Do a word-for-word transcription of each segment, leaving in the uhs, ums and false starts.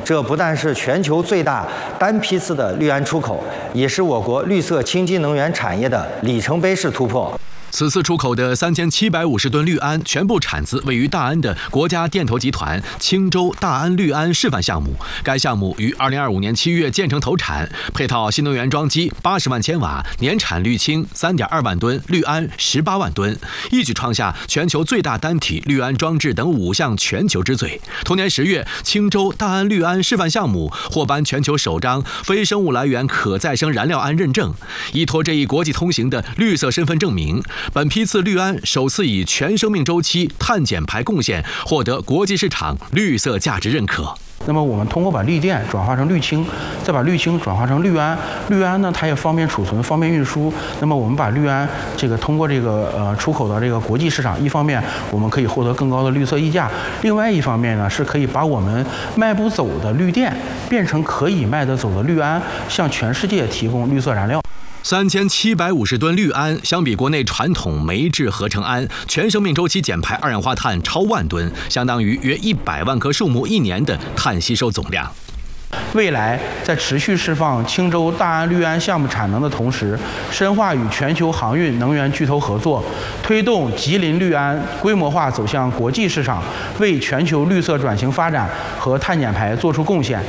这不但是全球最大单批次的氯胺出口，也是我国绿色清洁能源产业的里程碑式突破。 此次出口的三千七百五十吨氯胺全部产自位于大安的国家电投集团青州大安氯胺示范项目。该项目于二零二五年七月建成投产，配套新能源装机八十万千瓦，年产氯氢三点二万吨，氯胺十八万吨，一举创下全球最大单体氯胺装置等五项全球之最。同年十月，青州大安氯胺示范项目获颁全球首张非生物来源可再生燃料胺认证，依托这一国际通行的绿色身份证明。 本批次氯胺首次以全生命周期碳减排贡献获得国际市场绿色价值认可。 那么我们通过把氯电转化成氯氢，再把氯氢转化成氯胺，氯胺呢它也方便储存、方便运输。那么我们把氯胺这个通过这个呃出口到这个国际市场，一方面我们可以获得更高的绿色溢价，另外一方面呢是可以把我们卖不走的氯电变成可以卖得走的氯胺，向全世界提供绿色燃料。 三千七百五十吨氯胺，相比国内传统煤制合成氨，全生命周期减排二氧化碳超万吨，相当于约一百万棵树木一年的碳吸收总量。 未来在持续释放青州大安氯胺项目产能的同时，深化与全球航运能源巨头合作，推动吉林氯胺规模化走向国际市场，为全球绿色转型发展和碳减排做出贡献。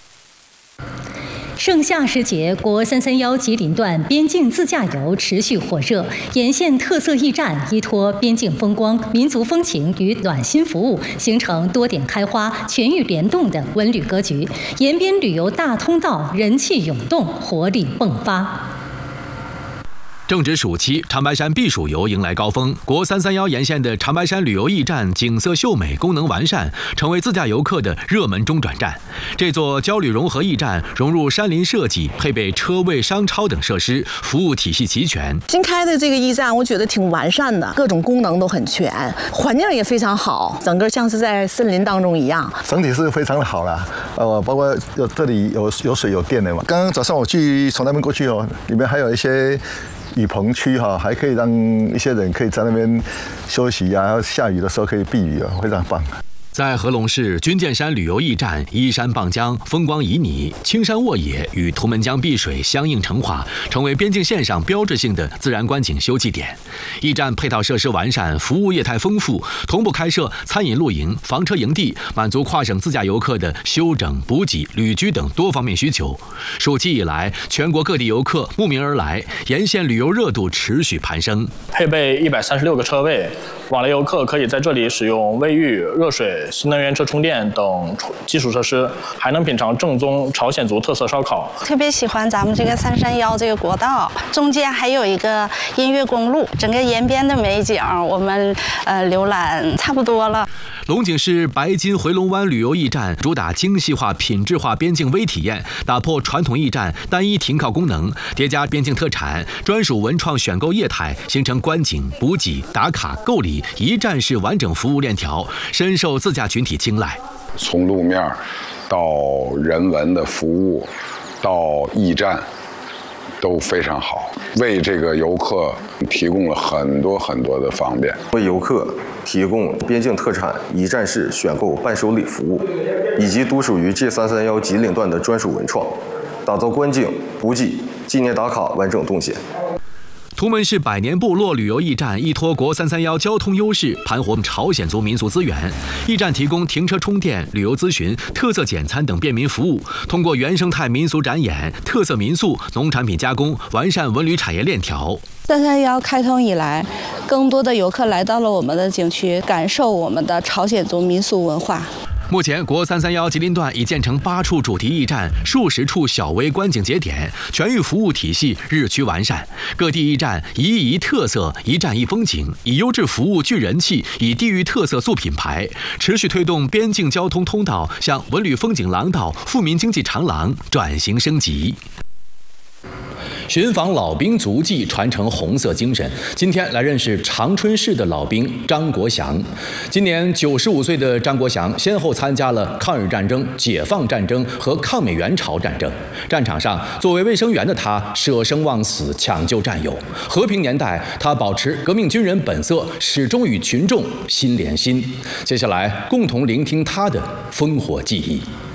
盛夏时节，国三三幺吉林段边境自驾游持续火热，沿线特色驿站依托边境风光、民族风情与暖心服务，形成多点开花、全域联动的文旅格局。沿边旅游大通道人气涌动，活力迸发。 正值暑期，长白山避暑游迎来高峰。国三三幺沿线的长白山旅游驿站景色秀美，功能完善，成为自驾游客的热门中转站。这座郊旅融合驿站融入山林设计，配备车位、商超等设施，服务体系齐全。 新开的这个驿站，我觉得挺完善的，各种功能都很全，环境也非常好，整个像是在森林当中一样。 整体是非常的好啦，呃，包括有这里有有水有电的嘛。刚刚早上我去从那边过去哦，里面还有一些。 雨棚区哈，还可以让一些人可以在那边休息啊，然后下雨的时候可以避雨啊，非常棒。 在合隆市军舰山旅游驿站，依山傍江，风光旖旎，青山卧野与图们江碧水相映成华，成为边境线上标志性的自然观景休憩点。驿站配套设施完善，服务业态丰富，同步开设餐饮、露营、房车营地，满足跨省自驾游客的休整、补给、旅居等多方面需求。暑期以来，全国各地游客慕名而来，沿线旅游热度持续攀升。 配备一百三十六个车位，往来游客可以在这里使用卫浴、热水。 新能源车充电等基础设施，还能品尝正宗朝鲜族特色烧烤。 特别喜欢咱们这个三山幺这个国道，中间还有一个音乐公路，整个沿边的美景我们呃浏览差不多了。 龙井市白金回龙湾旅游驿站主打精细化、品质化边境微体验，打破传统驿站单一停靠功能，叠加边境特产、专属文创选购业态，形成观景、补给、打卡、购礼一站式完整服务链条，深受自驾群体青睐。 从路面到人文的服务，到驿站。 都非常好，为这个游客提供了很多很多的方便， 为游客提供边境特产一站式选购伴手礼服务，以及独属于 G 三三一吉林段的专属文创，打造观景、补给、纪念打卡完整动线。 图们市百年部落旅游驿站依托国三三幺交通优势，盘活朝鲜族民俗资源。驿站提供停车充电、旅游咨询、特色简餐等便民服务。通过原生态民俗展演、特色民宿、农产品加工，完善文旅产业链条。 三三幺开通以来，更多的游客来到了我们的景区，感受我们的朝鲜族民俗文化。 目前，国三三幺吉林段已建成八处主题驿站、数十处小微观景节点，全域服务体系日趋完善。各地驿站一驿一特色，一站一风景，以优质服务聚人气，以地域特色塑品牌，持续推动边境交通通道向文旅风景廊道、富民经济长廊转型升级。 寻访老兵足迹，传承红色精神。今天来认识长春市的老兵张国祥。今年九十五岁的张国祥，先后参加了抗日战争、解放战争和抗美援朝战争。战场上，作为卫生员的他舍生忘死，抢救战友。和平年代，他保持革命军人本色，始终与群众心连心。接下来，共同聆听他的烽火记忆。